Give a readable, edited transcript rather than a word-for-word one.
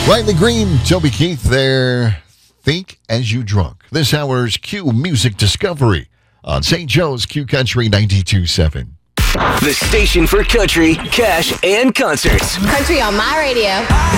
Riley Green, Toby Keith there. Think as you drunk. This hour's Q Music Discovery on St. Joe's Q Country 92.7. The station for country, cash, and concerts. Country on my radio.